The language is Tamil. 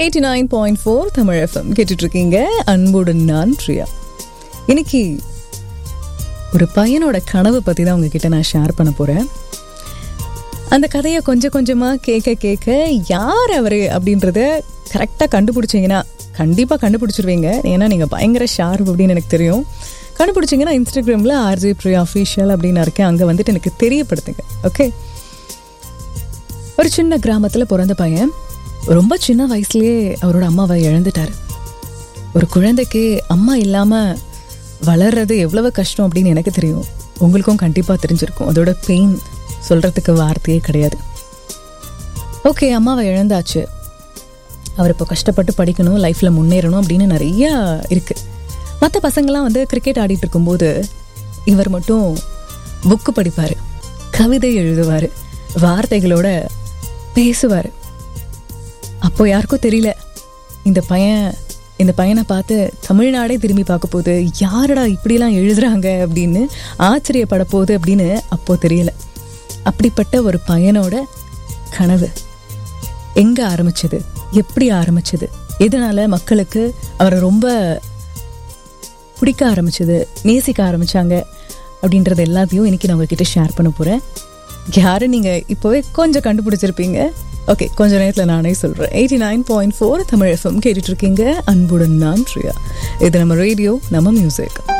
89.4 தமிழ் FM கேட்டுட்டு இருக்கீங்க. அன்புடன் நான் பிரியா. இன்னைக்கு ஒரு பையனோட கனவு பற்றி தான் உங்ககிட்ட நான் ஷேர் பண்ண போகிறேன். அந்த கதையை கொஞ்சம் கொஞ்சமாக கேட்க யார் அவர் அப்படின்றத கரெக்டாக கண்டுபிடிச்சிங்கன்னா கண்டிப்பாக கண்டுபிடிச்சிருவீங்க. ஏன்னா நீங்கள் பயங்கர ஷார்ப் அப்படின்னு எனக்கு தெரியும். கண்டுபிடிச்சிங்கன்னா இன்ஸ்டாகிராமில் RJ Priya Official அப்படின்னு இருக்கேன், அங்கே வந்துட்டு எனக்கு தெரியப்படுத்துங்க. ஓகே, ஒரு சின்ன கிராமத்தில் பிறந்த பையன் ரொம்ப சின்ன வயசுலேயே அவரோட அம்மாவை இழந்துட்டார். ஒரு குழந்தைக்கு அம்மா இல்லாமல் வளர்றது எவ்வளவு கஷ்டம் அப்படின்னு எனக்கு தெரியும், உங்களுக்கும் கண்டிப்பாக தெரிஞ்சிருக்கும். அதோட பெயின் சொல்கிறதுக்கு வார்த்தையே கிடையாது. ஓகே, அம்மாவை இழந்தாச்சு. அவர் இப்போ கஷ்டப்பட்டு படிக்கணும், லைஃப்பில் முன்னேறணும் அப்படின்னு நிறையா இருக்குது. மற்ற பசங்கள்லாம் வந்து கிரிக்கெட் ஆடிட்டு இருக்கும்போது இவர் மட்டும் புக்கு படிப்பார், கவிதை எழுதுவார், வார்த்தைகளோட பேசுவார். அப்போ யாருக்கும் தெரியல இந்த பையனை பார்த்து தமிழ்நாடே திரும்பி பார்க்க போகுது, யாரடா இப்படிலாம் எழுதுறாங்க அப்படின்னு ஆச்சரியப்பட போகுது அப்படின்னு அப்போ தெரியல. அப்படிப்பட்ட ஒரு பையனோட கனவு எங்கே ஆரம்பிச்சது, எப்படி ஆரம்பிச்சது, எதனால மக்களுக்கு அவரை ரொம்ப பிடிக்க ஆரம்பிச்சது, நேசிக்க ஆரம்பிச்சாங்க அப்படின்றது எல்லாத்தையும் இன்னைக்கு நான் உங்ககிட்ட ஷேர் பண்ண போகிறேன். யாரு நீங்கள் இப்போவே கொஞ்சம் கண்டுபிடிச்சிருப்பீங்க. ஓகே, கொஞ்ச நேரத்தில் நானே சொல்கிறேன். 89.4 தமிழ் FM கேட்டுட்டு இருக்கீங்க. அன்புடன் நான் பிரியா. இது நம்ம ரேடியோ, நம்ம மியூசிக்.